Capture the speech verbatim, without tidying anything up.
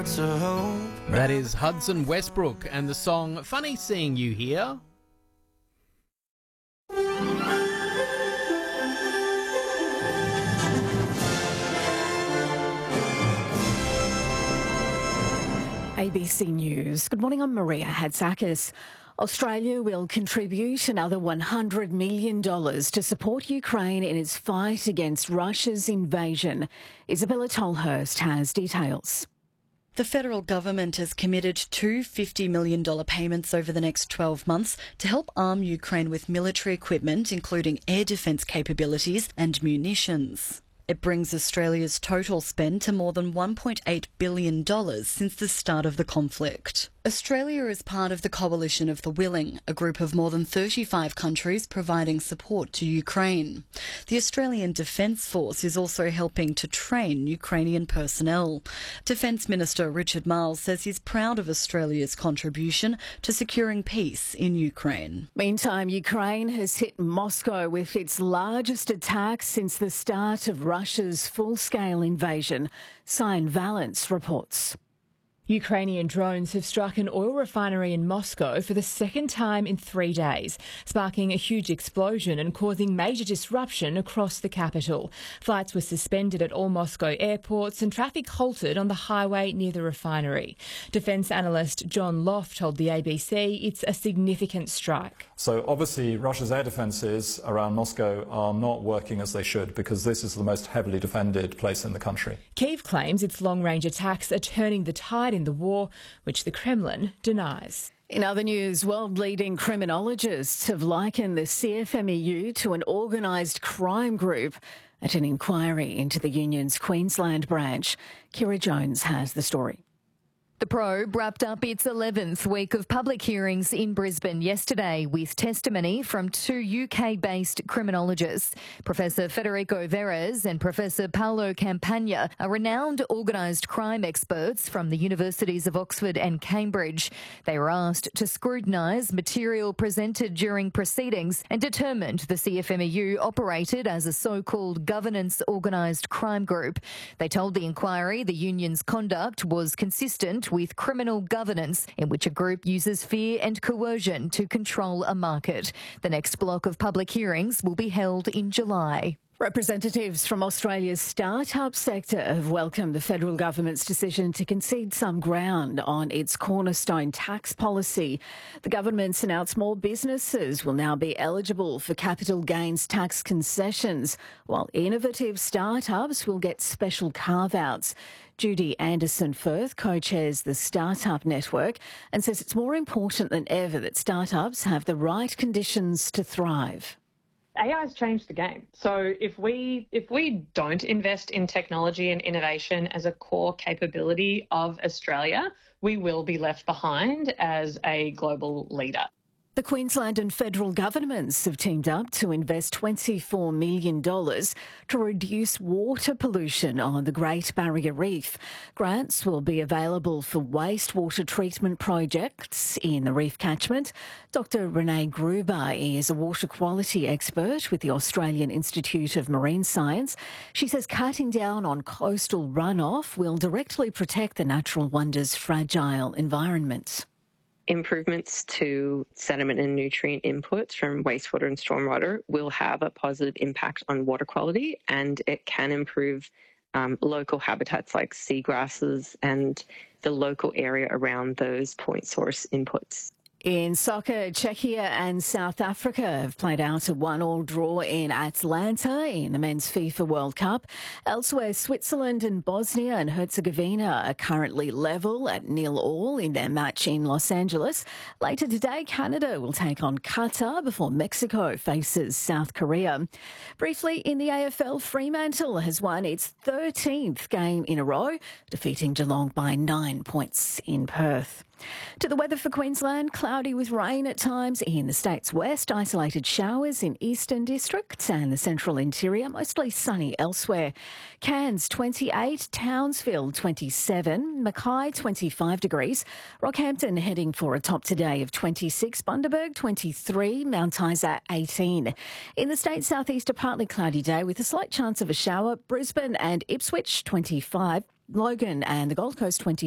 That is Hudson Westbrook and the song Funny Seeing You Here. A B C News. Good morning, I'm Maria Hatzakis. Australia will contribute another one hundred million dollars to support Ukraine in its fight against Russia's invasion. Isabella Tolhurst has details. The federal government has committed two fifty million dollars payments over the next twelve months to help arm Ukraine with military equipment, including air defence capabilities and munitions. It brings Australia's total spend to more than one point eight billion dollars since the start of the conflict. Australia is part of the Coalition of the Willing, a group of more than thirty-five countries providing support to Ukraine. The Australian Defence Force is also helping to train Ukrainian personnel. Defence Minister Richard Marles says he's proud of Australia's contribution to securing peace in Ukraine. Meantime, Ukraine has hit Moscow with its largest attack since the start of Russia's full-scale invasion. Cyan Valence reports. Ukrainian drones have struck an oil refinery in Moscow for the second time in three days, sparking a huge explosion and causing major disruption across the capital. Flights were suspended at all Moscow airports and traffic halted on the highway near the refinery. Defence analyst John Loft told the A B C it's a significant strike. So obviously Russia's air defences around Moscow are not working as they should, because this is the most heavily defended place in the country. Kyiv claims its long-range attacks are turning the tide in the war, which the Kremlin denies. In other news, world-leading criminologists have likened the C F M E U to an organised crime group at an inquiry into the union's Queensland branch. Kira Jones has the story. The probe wrapped up its eleventh week of public hearings in Brisbane yesterday with testimony from two U K-based criminologists. Professor Federico Verres and Professor Paolo Campagna are renowned organised crime experts from the Universities of Oxford and Cambridge. They were asked to scrutinise material presented during proceedings and determined the C F M E U operated as a so-called governance organised crime group. They told the inquiry the union's conduct was consistent with criminal governance, in which a group uses fear and coercion to control a market. The next block of public hearings will be held in July. Representatives from Australia's start-up sector have welcomed the federal government's decision to concede some ground on its cornerstone tax policy. The government's announced more businesses will now be eligible for capital gains tax concessions, while innovative start-ups will get special carve-outs. Judy Anderson-Firth co-chairs the Startup Network and says it's more important than ever that startups have the right conditions to thrive. A I has changed the game. So if we if we don't invest in technology and innovation as a core capability of Australia, we will be left behind as a global leader. The Queensland and federal governments have teamed up to invest twenty-four million dollars to reduce water pollution on the Great Barrier Reef. Grants will be available for wastewater treatment projects in the reef catchment. Doctor Renee Gruber is a water quality expert with the Australian Institute of Marine Science. She says cutting down on coastal runoff will directly protect the natural wonder's fragile environment. Improvements to sediment and nutrient inputs from wastewater and stormwater will have a positive impact on water quality, and it can improve um, local habitats like seagrasses and the local area around those point source inputs. In soccer, Czechia and South Africa have played out a one-all draw in Atlanta in the Men's FIFA World Cup. Elsewhere, Switzerland and Bosnia and Herzegovina are currently level at nil-all in their match in Los Angeles. Later today, Canada will take on Qatar before Mexico faces South Korea. Briefly, in the A F L, Fremantle has won its thirteenth game in a row, defeating Geelong by nine points in Perth. To the weather for Queensland, cloudy with rain at times in the state's west, isolated showers in eastern districts and the central interior, mostly sunny elsewhere. Cairns twenty-eight, Townsville twenty-seven, Mackay twenty-five degrees, Rockhampton heading for a top today of twenty-six, Bundaberg twenty-three, Mount Isa eighteen. In the state's southeast, a partly cloudy day with a slight chance of a shower, Brisbane and Ipswich twenty-five, Logan and the Gold Coast twenty.